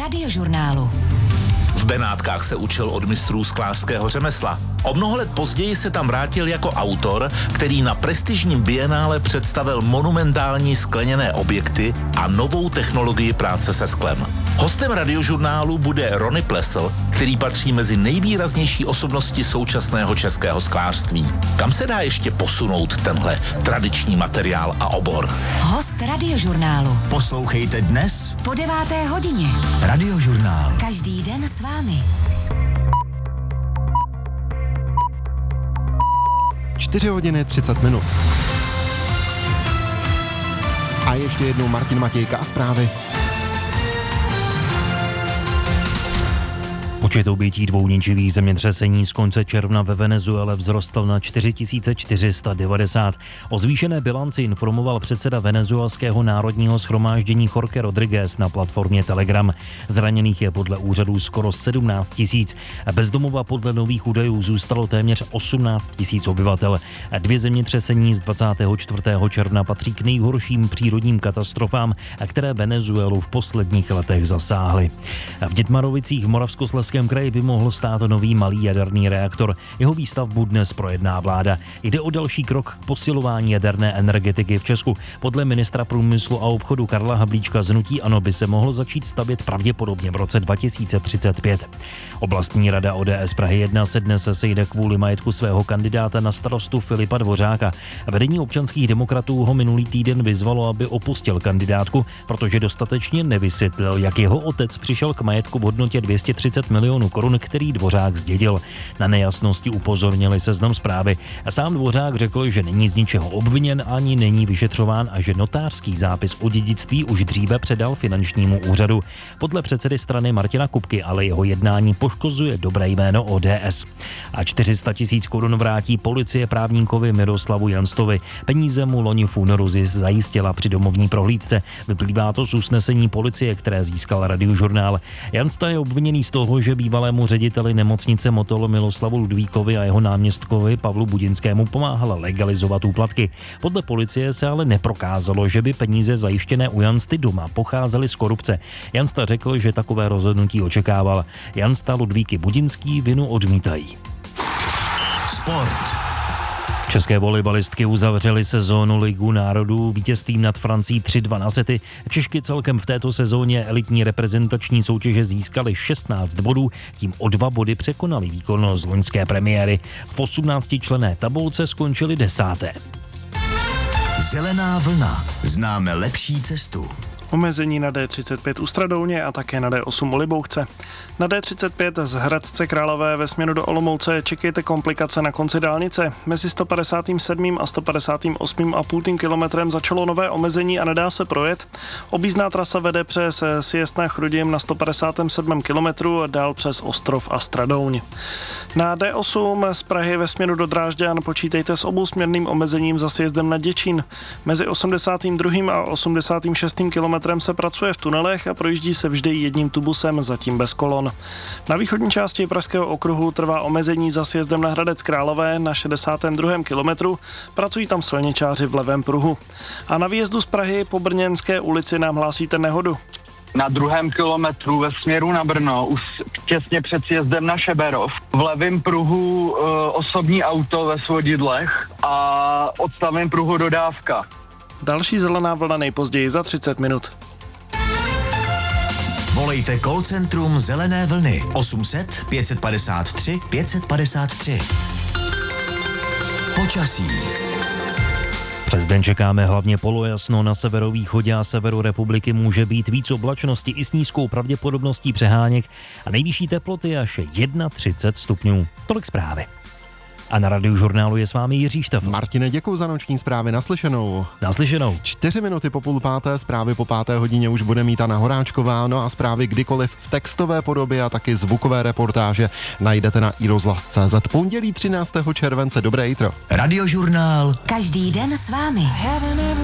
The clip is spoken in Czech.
Radiožurnálu. V Benátkách se učil od mistrů sklářského řemesla. O mnoho let později se tam vrátil jako autor, který na prestižním bienále představil monumentální skleněné objekty a novou technologii práce se sklem. Hostem Radiožurnálu bude Rony Plesl, který patří mezi nejvýraznější osobnosti současného českého sklářství. Kam se dá ještě posunout tenhle tradiční materiál a obor? Host Radiožurnálu. Poslouchejte dnes Po 9. hodině. Radiožurnál. Každý den s vámi. 4 hodiny 30 minut. A ještě jednou Martin Matějka a zprávy. Počet obětí 2 ničivých zemětřesení z konce června ve Venezuele vzrostl na 4490. O zvýšené bilanci informoval předseda venezuelského národního shromáždění Jorge Rodriguez na platformě Telegram. Zraněných je podle úřadů skoro 17 000. Bez domova podle nových údajů zůstalo téměř 18 000 obyvatel. 2 zemětřesení z 24. června patří k nejhorším přírodním katastrofám, které Venezuelu v posledních letech zasáhly. V Dětmarovicích v Moravskoslezském kraji by mohl stát nový malý jaderný reaktor. Jeho výstavbu dnes projedná vláda. Jde o další krok k posilování jaderné energetiky v Česku. Podle ministra průmyslu a obchodu Karla Havlíčka z hnutí ANO by se mohl začít stavět pravděpodobně v roce 2035. Oblastní rada ODS Prahy 1 se dnes sejde kvůli majetku svého kandidáta na starostu Filipa Dvořáka. Vedení občanských demokratů ho minulý týden vyzvalo, aby opustil kandidátku, protože dostatečně nevysvětlil, jak jeho otec přišel k majetku v hodnotě 230 milionů korun, který Dvořák zdědil. Na nejasnosti upozornili Seznam Zprávy. A sám Dvořák řekl, že není z ničeho obviněn ani není vyšetřován a že notářský zápis o dědictví už dříve předal finančnímu úřadu. Podle předsedy strany Martina Kupky ale jeho jednání poškozuje dobré jméno ODS. A 400 000 korun vrátí policie právníkovi Miroslavu Janstovi. Peníze mu loni v únoru zajistila při domovní prohlídce. Vyplývá to z usnesení policie, které získal Radiožurnál. Jansta je obviněný z toho, že bývalému řediteli nemocnice Motol Miloslavu Ludvíkovi a jeho náměstkovi Pavlu Budinskému pomáhala legalizovat úplatky. Podle policie se ale neprokázalo, že by peníze zajištěné u Jansty doma pocházely z korupce. Jansta řekl, že takové rozhodnutí očekával. Jansta, Ludvík i Budinský vinu odmítají. Sport. České volejbalistky uzavřely sezónu Ligu národů vítězstvím nad Francií 3-2 na sety. Češky celkem v této sezóně elitní reprezentační soutěže získaly 16 bodů, tím o 2 body překonali výkon z loňské premiéry. V 18členné tabulce skončili 10. Zelená vlna. Známe lepší cestu. Omezení na D35 u Stradouně a také na D8 u Libouchce. Na D35 z Hradce Králové ve směru do Olomouce čekejte komplikace na konci dálnice. Mezi 157. a 158,5 kilometrem začalo nové omezení a nedá se projet. Objízdná trasa vede přes Sjezd nad Chrudim na 157 kilometru a dál přes Ostrov a Stradouň. Na D8 z Prahy ve směru do Drážďan počítejte s obousměrným omezením za sjezdem na Děčín. Mezi 82. a 86. kilometrem se pracuje v tunelech a projíždí se vždy jedním tubusem, zatím bez kolon. Na východní části Pražského okruhu trvá omezení za sjezdem na Hradec Králové na 62. kilometru, pracují tam silničáři v levém pruhu. A na výjezdu z Prahy po Brněnské ulici nám hlásíte nehodu. Na 2. kilometru ve směru na Brno, už těsně před sjezdem na Šeberov. V levém pruhu osobní auto ve svodidlech a odstavném pruhu dodávka. Další zelená vlna nejpozději za 30 minut. Volejte call centrum Zelené vlny 800 553 553. Počasí. Přes den čekáme hlavně polojasno, na severovýchodě a severu republiky může být víc oblačnosti i s nízkou pravděpodobností přeháněk a nejvyšší teploty až 31 stupňů. Tolik zprávy. A na Radiožurnálu je s vámi Jiří Štefl. Martine, děkuji za noční zprávy, naslyšenou. 4 minuty po 4:30, zprávy po 5. hodině už bude mít Anna Horáčková, no a zprávy kdykoliv v textové podobě a taky zvukové reportáže najdete na iRozhlas.cz. Pondělí 13. července, dobré jitro. Radiožurnál. Každý den s vámi.